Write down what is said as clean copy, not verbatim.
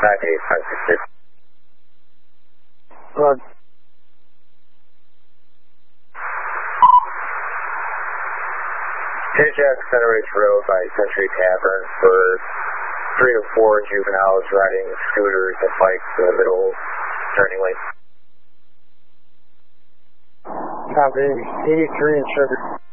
58566. Good. Jack Center Ridge Road by Century Tavern for 3 to 4 juveniles riding scooters and bikes in the middle turning lane. Copy. 83 and Sugar.